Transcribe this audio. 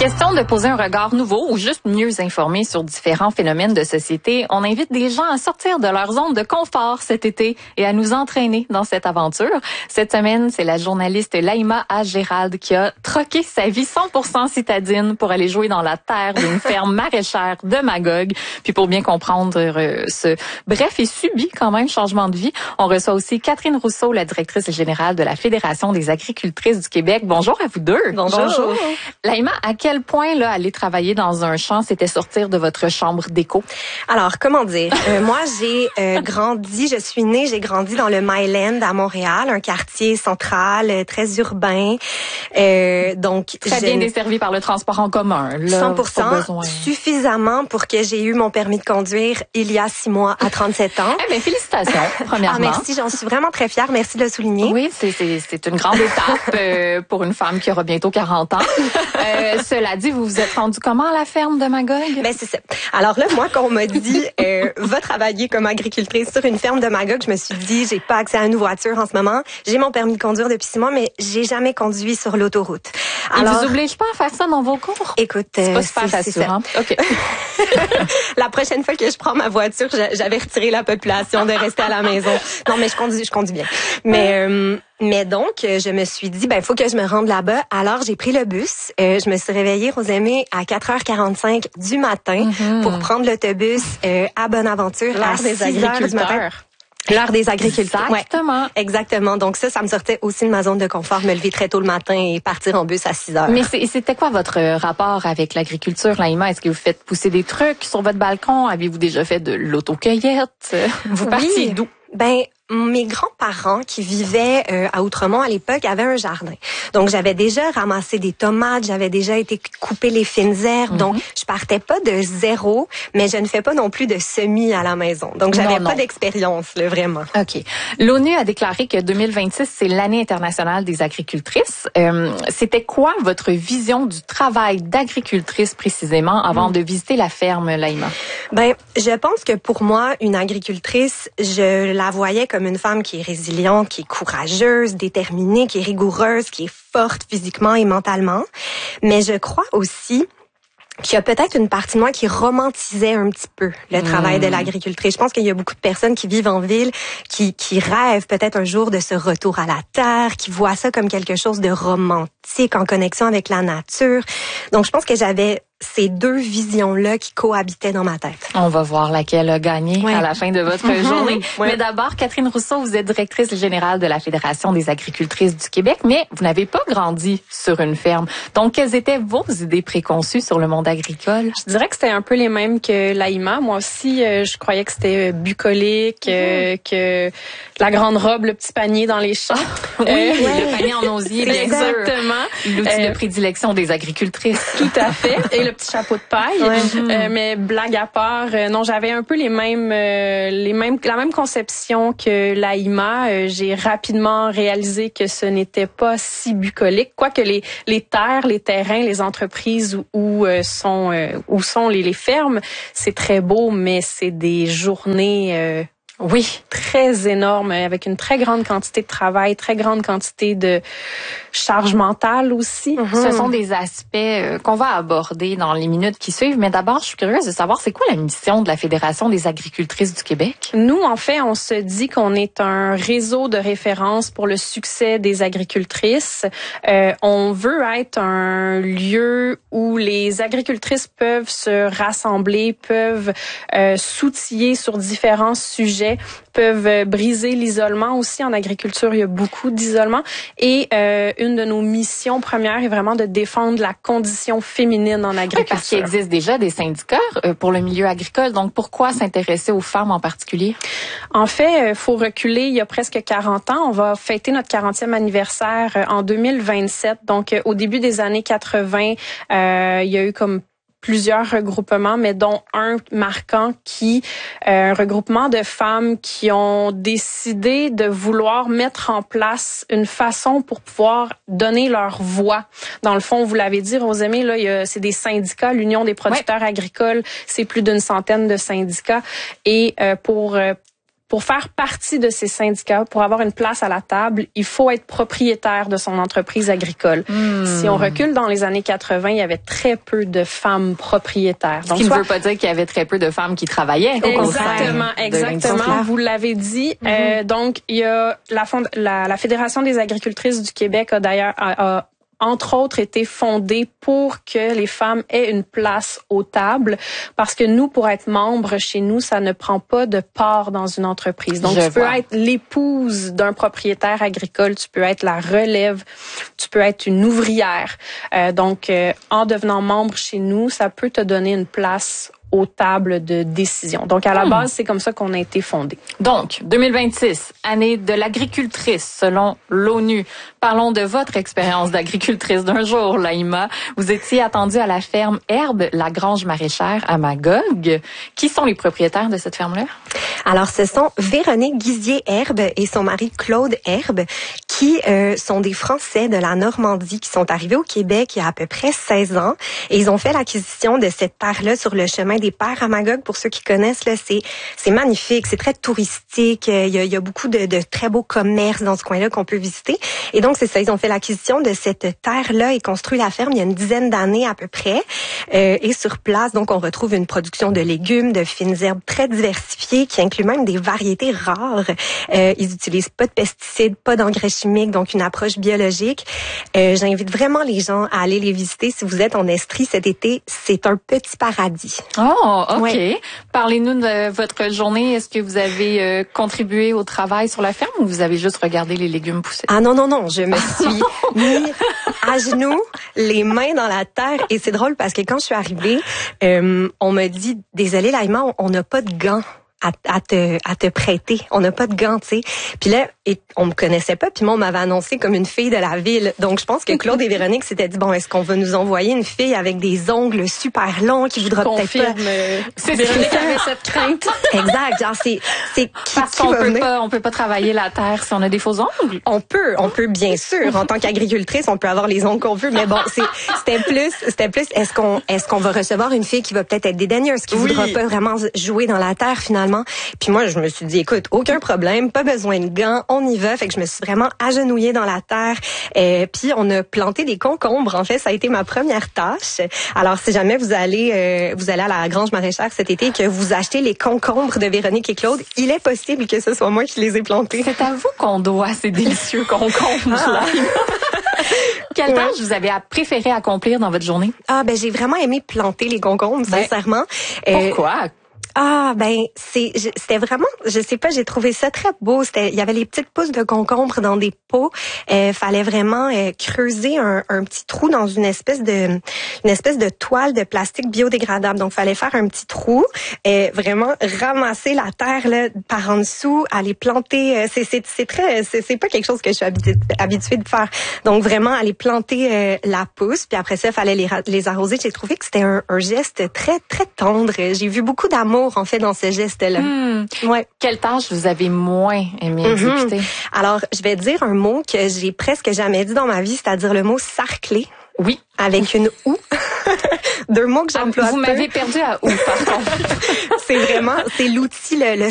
Question de poser un regard nouveau ou juste mieux informé sur différents phénomènes de société, on invite des gens à sortir de leur zone de confort cet été et à nous entraîner dans cette aventure. Cette semaine, c'est la journaliste Laïma A. Gérald qui a troqué sa vie 100% citadine pour aller jouer dans la terre d'une ferme maraîchère de Magog. Puis pour bien comprendre ce bref et subi quand même changement de vie, on reçoit aussi Catherine Rousseau, la directrice générale de la Fédération des agricultrices du Québec. Bonjour à vous deux. Bonjour. Laïma, à quel point là aller travailler dans un champ, c'était sortir de votre chambre d'écho? Alors, comment dire? Moi, j'ai grandi, j'ai grandi dans le Myland à Montréal, un quartier central, très urbain. Donc très bien desservi par le transport en commun. Là, 100%, suffisamment pour que j'ai eu mon permis de conduire il y a 6 mois à 37 ans. Eh bien, félicitations, premièrement. Ah, merci, j'en suis vraiment très fière. Merci de le souligner. Oui, c'est une grande étape pour une femme qui aura bientôt 40 ans. Cela dit, vous vous êtes rendu comment à la ferme de Magog? Ben c'est ça. Alors là, moi, quand on m'a dit va travailler comme agricultrice sur une ferme de Magog, je me suis dit j'ai pas accès à une voiture en ce moment. J'ai mon permis de conduire depuis 6 mois, mais j'ai jamais conduit sur l'autoroute. Alors, ils vous obligent pas à faire ça dans vos cours? Écoute, c'est pas super rassurant. OK. La prochaine fois que je prends ma voiture, j'avertirai la population de rester à la maison. Non, mais je conduis bien. Mais donc, je me suis dit, ben, faut que je me rende là-bas. Alors, j'ai pris le bus. Je me suis réveillée, Rosemée, à 4h45 du matin pour prendre l'autobus à Bonaventure à 6h du matin. L'heure des agriculteurs. Exactement. Ouais, exactement. Donc ça me sortait aussi de ma zone de confort, me lever très tôt le matin et partir en bus à 6h. Mais c'était quoi votre rapport avec l'agriculture, Laïma? Est-ce que vous faites pousser des trucs sur votre balcon? Avez-vous déjà fait de l'autocueillette? Vous partiez d'où? Ben, mes grands-parents qui vivaient à Outremont à l'époque avaient un jardin. Donc, j'avais déjà ramassé des tomates, j'avais déjà été couper les fines herbes. Donc, je partais pas de zéro, mais je ne fais pas non plus de semis à la maison. Donc, j'avais pas d'expérience, là, vraiment. OK. L'ONU a déclaré que 2026, c'est l'année internationale des agricultrices. C'était quoi votre vision du travail d'agricultrice précisément avant de visiter la ferme, Laïma? Ben, je pense que pour moi, une agricultrice, je la voyais comme une femme qui est résiliente, qui est courageuse, déterminée, qui est rigoureuse, qui est forte physiquement et mentalement. Mais je crois aussi qu'il y a peut-être une partie de moi qui romantisait un petit peu le travail de l'agricultrice. Je pense qu'il y a beaucoup de personnes qui vivent en ville, qui rêvent peut-être un jour de ce retour à la terre, qui voient ça comme quelque chose de romantique, en connexion avec la nature. Donc, je pense que j'avais ces deux visions-là qui cohabitaient dans ma tête. On va voir laquelle a gagné à la fin de votre journée. Mais d'abord, Catherine Rousseau, vous êtes directrice générale de la Fédération des agricultrices du Québec, mais vous n'avez pas grandi sur une ferme. Donc, quelles étaient vos idées préconçues sur le monde agricole? Je dirais que c'était un peu les mêmes que Laïma. Moi aussi, je croyais que c'était bucolique, que la grande robe, le petit panier dans les champs. Le panier en osier, bien sûr. Exactement. L'outil de prédilection des agricultrices. Tout à fait. Et le petit chapeau de paille. Mais blague à part, non, j'avais un peu la même conception que Laïma. J'ai rapidement réalisé que ce n'était pas si bucolique. Quoique les terres, les terrains, les entreprises où sont les fermes, c'est très beau, mais c'est des journées très énorme, avec une très grande quantité de travail, très grande quantité de charge mentale aussi. Ce sont des aspects qu'on va aborder dans les minutes qui suivent. Mais d'abord, je suis curieuse de savoir, c'est quoi la mission de la Fédération des agricultrices du Québec? Nous, en fait, on se dit qu'on est un réseau de référence pour le succès des agricultrices. On veut être un lieu où les agricultrices peuvent se rassembler, peuvent s'outiller sur différents sujets, peuvent briser l'isolement aussi. En agriculture, il y a beaucoup d'isolement. Et une de nos missions premières est vraiment de défendre la condition féminine en agriculture. Oui, parce qu'il existe déjà des syndicats pour le milieu agricole. Donc, pourquoi s'intéresser aux femmes en particulier? En fait, faut reculer il y a presque 40 ans. On va fêter notre 40e anniversaire en 2027. Donc, au début des années 80, il y a eu comme plusieurs regroupements, mais dont un marquant un regroupement de femmes qui ont décidé de vouloir mettre en place une façon pour pouvoir donner leur voix. Dans le fond, vous l'avez dit, Rosemée, là, c'est des syndicats. L'Union des producteurs agricoles, c'est plus d'100 de syndicats. Et pour pour faire partie de ces syndicats, pour avoir une place à la table, il faut être propriétaire de son entreprise agricole. Si on recule dans les années 80, il y avait très peu de femmes propriétaires. Donc, ce qui ne veut pas dire qu'il y avait très peu de femmes qui travaillaient. Exactement. Vous l'avez dit. Donc, il y a la Fédération des agricultrices du Québec a d'ailleurs entre autres été fondée pour que les femmes aient une place aux tables, parce que nous, pour être membre chez nous, ça ne prend pas de part dans une entreprise. Donc, tu peux être l'épouse d'un propriétaire agricole, tu peux être la relève, tu peux être une ouvrière. Donc, en devenant membre chez nous, ça peut te donner une place aux tables de décision. Donc, à la base, c'est comme ça qu'on a été fondé. Donc, 2026, année de l'agricultrice, selon l'ONU. Parlons de votre expérience d'agricultrice d'un jour, Laïma. Vous étiez attendue à la ferme Herbe, la grange maraîchère à Magog. Qui sont les propriétaires de cette ferme-là? Alors, ce sont Véronique Guizier-Herbe et son mari Claude Herbe, qui sont des Français de la Normandie, qui sont arrivés au Québec il y a à peu près 16 ans. Et ils ont fait l'acquisition de cette terre-là sur le chemin des Pères à Magog. Pour ceux qui connaissent, là, c'est magnifique, c'est très touristique. Il y a beaucoup de très beaux commerces dans ce coin-là qu'on peut visiter. Et donc, c'est ça, ils ont fait l'acquisition de cette terre-là et construit la ferme il y a une dizaine d'années à peu près. Et sur place, donc, on retrouve une production de légumes, de fines herbes très diversifiées, qui inclut même des variétés rares. Ils utilisent pas de pesticides, pas d'engrais chimiques, donc une approche biologique. J'invite vraiment les gens à aller les visiter. Si vous êtes en Estrie cet été, c'est un petit paradis. Oh, OK. Ouais. Parlez-nous de votre journée. Est-ce que vous avez contribué au travail sur la ferme ou vous avez juste regardé les légumes pousser? Ah non. Je me suis mis à genoux, les mains dans la terre. Et c'est drôle parce que quand je suis arrivée, on m'a dit, désolé Laïma, on n'a pas de gants à te prêter. On n'a pas de gants, tu sais. Puis là, on me connaissait pas, puis moi, on m'avait annoncé comme une fille de la ville. Donc, je pense que Claude et Véronique s'étaient dit, bon, est-ce qu'on va nous envoyer une fille avec des ongles super longs qui voudra peut-être pas... C'est Véronique avait cette crainte. Exact. Genre, c'est parce qu'on peut pas travailler la terre si on a des faux ongles. On peut bien sûr. En tant qu'agricultrice, on peut avoir les ongles qu'on veut, mais bon, c'était plus, est-ce qu'on va recevoir une fille qui va peut-être être dédaigneuse, qui voudra pas vraiment jouer dans la terre finalement. Puis moi, je me suis dit, écoute, aucun problème, pas besoin de gants, on y va. Fait que je me suis vraiment agenouillée dans la terre. Puis on a planté des concombres. En fait, ça a été ma première tâche. Alors, si jamais vous allez à la grange maraîchère cet été et que vous achetez les concombres de Véronique et Claude, il est possible que ce soit moi qui les ai plantés. C'est à vous qu'on doit ces délicieux concombres-là. Quelle tâche vous avez préféré accomplir dans votre journée? J'ai vraiment aimé planter les concombres, sincèrement. Pourquoi? C'était vraiment, je sais pas, j'ai trouvé ça très beau. Il y avait les petites pousses de concombres dans des pots. Fallait vraiment creuser un petit trou dans une espèce de toile de plastique biodégradable. Donc, fallait faire un petit trou, vraiment ramasser la terre là par en dessous, aller planter. C'est pas quelque chose que je suis habituée de faire. Donc, vraiment aller planter la pousse. Puis après ça, fallait les arroser. J'ai trouvé que c'était un geste très très tendre. J'ai vu beaucoup d'amour en fait dans ce geste-là. Ouais. Quelle tâche vous avez moins aimé exécuter? Alors, je vais dire un mot que j'ai presque jamais dit dans ma vie, c'est-à-dire le mot sarcler. Oui. Avec une ou. Deux mots que j'emploie. Vous m'avez perdu à ou, par contre. C'est l'outil, le